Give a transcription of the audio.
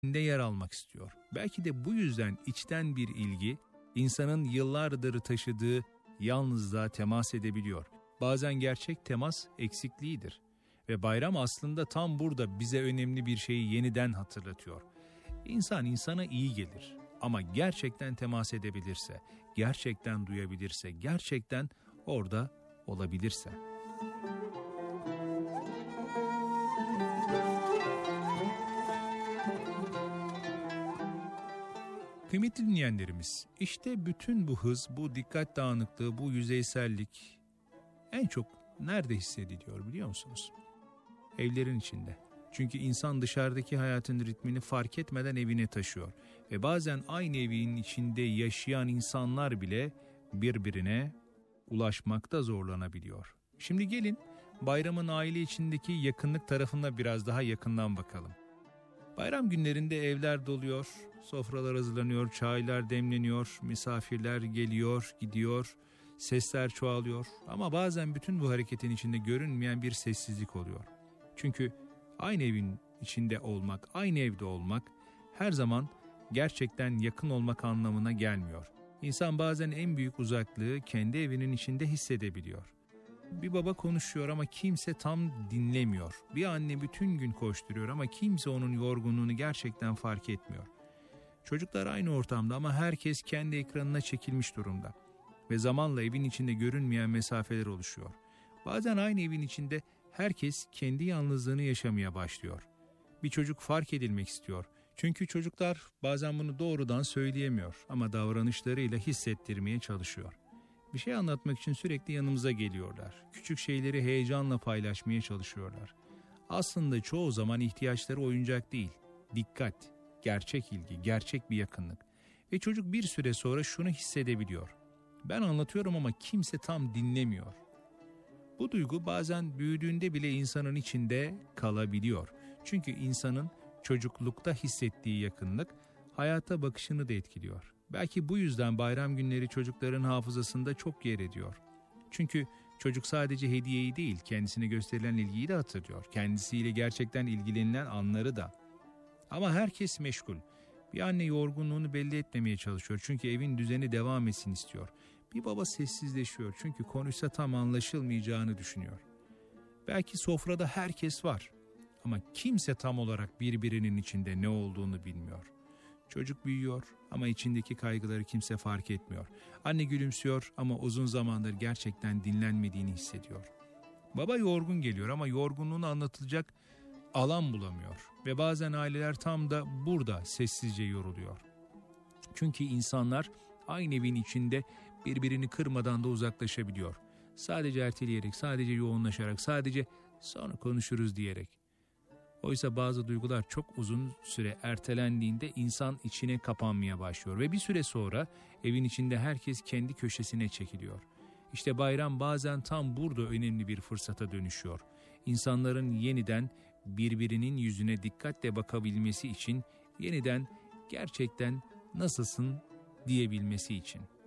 yer almak istiyor. Belki de bu yüzden içten bir ilgi insanın yıllardır taşıdığı yalnızlığa temas edebiliyor. Bazen gerçek temas eksikliğidir. Ve bayram aslında tam burada bize önemli bir şeyi yeniden hatırlatıyor. İnsan insana iyi gelir ama gerçekten temas edebilirse, gerçekten duyabilirse, gerçekten orada olabilirse. Kıymetli dinleyenlerimiz, işte bütün bu hız, bu dikkat dağınıklığı, bu yüzeysellik en çok nerede hissediliyor biliyor musunuz? Evlerin içinde. Çünkü insan dışarıdaki hayatın ritmini fark etmeden evine taşıyor. Ve bazen aynı evin içinde yaşayan insanlar bile birbirine ulaşmakta zorlanabiliyor. Şimdi gelin bayramın aile içindeki yakınlık tarafına biraz daha yakından bakalım. Bayram günlerinde evler doluyor, sofralar hazırlanıyor, çaylar demleniyor, misafirler geliyor, gidiyor, sesler çoğalıyor. Ama bazen bütün bu hareketin içinde görünmeyen bir sessizlik oluyor. Çünkü aynı evin içinde olmak, aynı evde olmak her zaman gerçekten yakın olmak anlamına gelmiyor. İnsan bazen en büyük uzaklığı kendi evinin içinde hissedebiliyor. Bir baba konuşuyor ama kimse tam dinlemiyor. Bir anne bütün gün koşturuyor ama kimse onun yorgunluğunu gerçekten fark etmiyor. Çocuklar aynı ortamda ama herkes kendi ekranına çekilmiş durumda. Ve zamanla evin içinde görünmeyen mesafeler oluşuyor. Bazen aynı evin içinde herkes kendi yalnızlığını yaşamaya başlıyor. Bir çocuk fark edilmek istiyor. Çünkü çocuklar bazen bunu doğrudan söyleyemiyor ama davranışlarıyla hissettirmeye çalışıyor. Bir şey anlatmak için sürekli yanımıza geliyorlar. Küçük şeyleri heyecanla paylaşmaya çalışıyorlar. Aslında çoğu zaman ihtiyaçları oyuncak değil, dikkat, gerçek ilgi, gerçek bir yakınlık. Ve çocuk bir süre sonra şunu hissedebiliyor. Ben anlatıyorum ama kimse tam dinlemiyor. Bu duygu bazen büyüdüğünde bile insanın içinde kalabiliyor. Çünkü insanın çocuklukta hissettiği yakınlık hayata bakışını da etkiliyor. Belki bu yüzden bayram günleri çocukların hafızasında çok yer ediyor. Çünkü çocuk sadece hediyeyi değil, kendisine gösterilen ilgiyi de hatırlıyor. Kendisiyle gerçekten ilgilenilen anları da. Ama herkes meşgul. Bir anne yorgunluğunu belli etmemeye çalışıyor. Çünkü evin düzeni devam etsin istiyor. Bir baba sessizleşiyor. Çünkü konuşsa tam anlaşılmayacağını düşünüyor. Belki sofrada herkes var. Ama kimse tam olarak birbirinin içinde ne olduğunu bilmiyor. Çocuk büyüyor ama içindeki kaygıları kimse fark etmiyor. Anne gülümsüyor ama uzun zamandır gerçekten dinlenmediğini hissediyor. Baba yorgun geliyor ama yorgunluğunu anlatılacak alan bulamıyor. Ve bazen aileler tam da burada sessizce yoruluyor. Çünkü insanlar aynı evin içinde birbirini kırmadan da uzaklaşabiliyor. Sadece erteleyerek, sadece yoğunlaşarak, sadece sonra konuşuruz diyerek. Oysa bazı duygular çok uzun süre ertelendiğinde insan içine kapanmaya başlıyor ve bir süre sonra evin içinde herkes kendi köşesine çekiliyor. İşte bayram bazen tam burada önemli bir fırsata dönüşüyor. İnsanların yeniden birbirinin yüzüne dikkatle bakabilmesi için, yeniden gerçekten nasılsın diyebilmesi için.